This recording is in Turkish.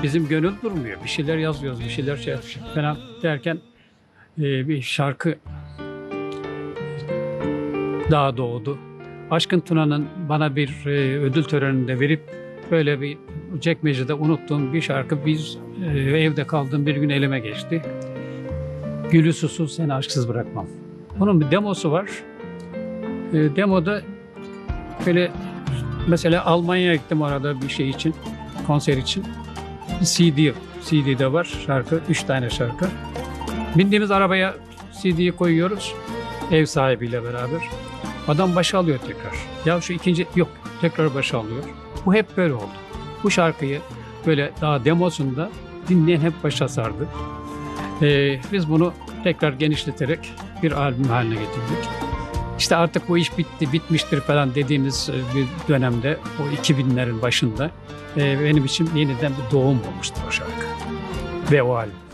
bizim gönül durmuyor. Bir şeyler yazıyoruz, bir şeyler şey falan derken bir şarkı daha doğdu. Aşkın Tuna'nın bana bir ödül töreninde verip böyle bir çekmecede unuttuğum bir şarkı evde kaldığım bir gün elime geçti. Gülü susuz seni aşksız bırakmam. Bunun bir demosu var. Demoda böyle mesela Almanya'ya gittim arada bir şey için, konser için. CD'de var şarkı, 3 tane şarkı. Bindiğimiz arabaya CD'yi koyuyoruz ev sahibiyle beraber. Adam başa alıyor tekrar. Ya şu ikinci yok tekrar başa alıyor. Bu hep böyle oldu. Bu şarkıyı böyle daha demosunda dinleyen hep başa sardı. Biz bunu tekrar genişleterek bir albüm haline getirdik. İşte artık bu iş bitti, bitmiştir falan dediğimiz bir dönemde, o 2000'lerin başında benim için yeniden bir doğum olmuştu o şarkı ve o albüm.